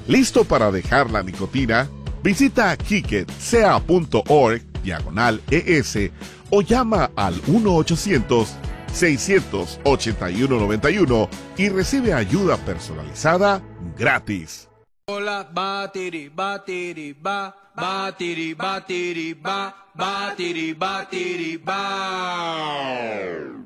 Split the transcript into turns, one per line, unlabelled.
¿Listo para dejar la nicotina? Visita kicketcea.org/ES o llama al 1-800-681-91 y recibe ayuda personalizada gratis.
Hola, batiri, batiri, ba, batiri, batiri, ba, batiri, batiri, ba.